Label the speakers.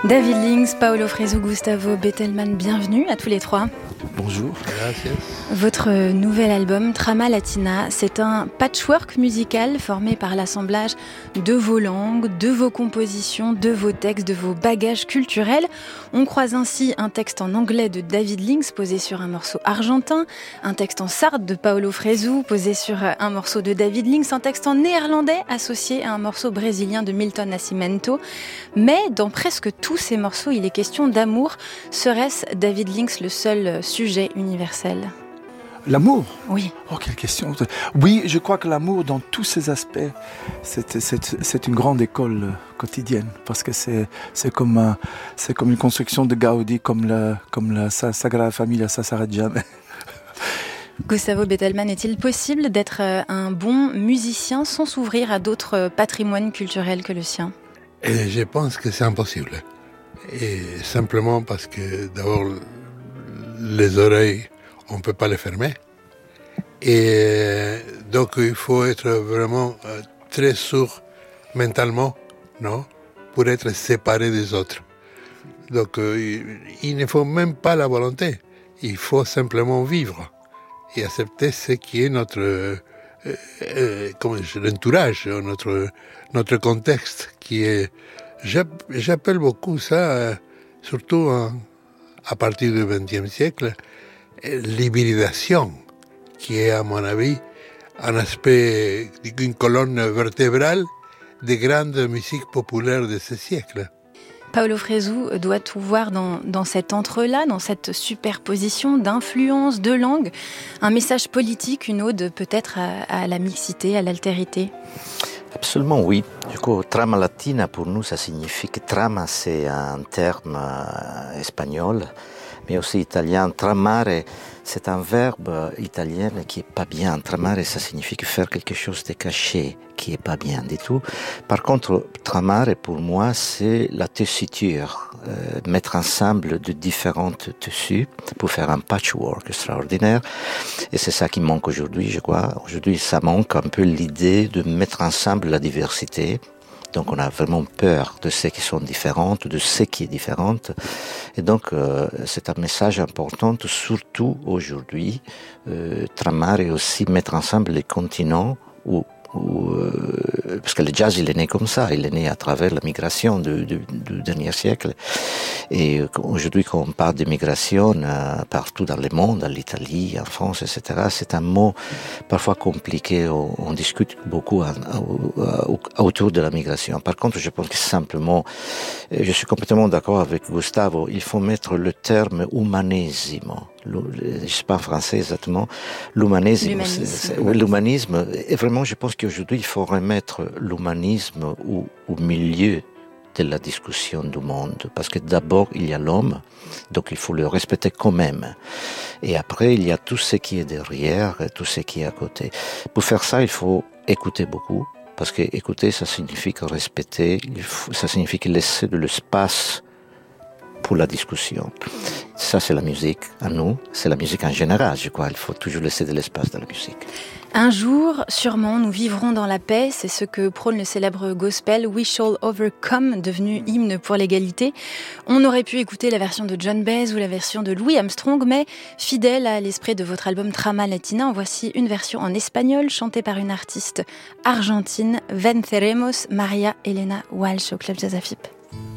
Speaker 1: David Lynx, Paulo Fresu, Gustavo Bettelmann, bienvenue à tous les trois.
Speaker 2: Bonjour.
Speaker 3: Gracias.
Speaker 1: Votre nouvel album, Trama Latina, c'est un patchwork musical formé par l'assemblage de vos langues, de vos compositions, de vos textes, de vos bagages culturels. On croise ainsi un texte en anglais de David Lynx posé sur un morceau argentin, un texte en sarde de Paulo Fresu posé sur un morceau de David Lynx, un texte en néerlandais associé à un morceau brésilien de Milton Nascimento. Mais dans presque tous ces morceaux, il est question d'amour. Serait-ce, David Lynx, le seul sujet universel ?
Speaker 2: L'amour ?
Speaker 1: Oui.
Speaker 2: Oh, quelle question. Oui, je crois que l'amour, dans tous ses aspects, c'est une grande école quotidienne. Parce que c'est comme une construction de Gaudi, comme la Sagrada Familia, ça ne s'arrête jamais.
Speaker 1: Gustavo Bettelmann, est-il possible d'être un bon musicien sans s'ouvrir à d'autres patrimoines culturels que le sien ?
Speaker 3: Et je pense que c'est impossible. Et simplement parce que d'abord, les oreilles, on ne peut pas les fermer. Et donc, il faut être vraiment très sourd mentalement, non, pour être séparé des autres. Donc, il ne faut même pas la volonté. Il faut simplement vivre et accepter ce qui est notre l'entourage, notre contexte, qui est... J'appelle beaucoup ça, surtout à partir du XXe siècle, l'hybridation, qui est, à mon avis, un aspect, une colonne vertébrale des grandes musiques populaires de ce siècle.
Speaker 1: Paulo Fresu doit tout voir dans cet entre-là, dans cette superposition d'influences, de langues, un message politique, une ode peut-être à la mixité, à l'altérité.
Speaker 4: Absolument, oui. Du coup, trama latina, pour nous, ça signifie que trama, c'est un terme espagnol, mais aussi italien. Tramare, c'est un verbe italien qui est pas bien. Tramare, ça signifie faire quelque chose de caché, qui est pas bien du tout. Par contre, tramare, pour moi, c'est la tessiture. Mettre ensemble de différentes tissus pour faire un patchwork extraordinaire. Et c'est ça qui manque aujourd'hui, je crois. Aujourd'hui, ça manque un peu l'idée de mettre ensemble la diversité. Donc, on a vraiment peur de ce qui sont différentes, de ce qui est différent. Et donc, c'est un message important, surtout aujourd'hui. Tramare et aussi mettre ensemble les continents parce que le jazz, il est né comme ça, il est né à travers la migration du dernier siècle. Et aujourd'hui, quand on parle de migration partout dans le monde, en Italie, en France, etc., c'est un mot parfois compliqué. On discute beaucoup autour de la migration. Par contre, je pense que simplement, je suis complètement d'accord avec Gustavo, il faut mettre le terme humanesimo. Je ne sais pas en français exactement, l'humanisme. L'humanisme. Et vraiment, je pense qu'aujourd'hui, il faut remettre l'humanisme au milieu de la discussion du monde. Parce que d'abord, il y a l'homme, donc il faut le respecter quand même. Et après, il y a tout ce qui est derrière, tout ce qui est à côté. Pour faire ça, il faut écouter beaucoup. Parce que écouter, ça signifie respecter, ça signifie laisser de l'espace pour la discussion. Ça, c'est la musique à nous, c'est la musique en général, je crois. Il faut toujours laisser de l'espace dans la musique.
Speaker 1: Un jour, sûrement, nous vivrons dans la paix. C'est ce que prône le célèbre gospel We Shall Overcome, devenu hymne pour l'égalité. On aurait pu écouter la version de John Baez ou la version de Louis Armstrong, mais fidèle à l'esprit de votre album Trama Latina, en voici une version en espagnol chantée par une artiste argentine, Venceremos, Maria Elena Walsh au Club Jazz AFIP.